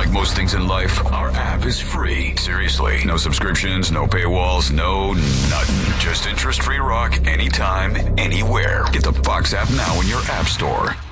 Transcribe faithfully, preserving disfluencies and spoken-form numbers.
like most things in life, our app is free. Seriously. No subscriptions, no paywalls, no nothing. Just interest-free rock anytime, anywhere. Get the Fox app now in your app store.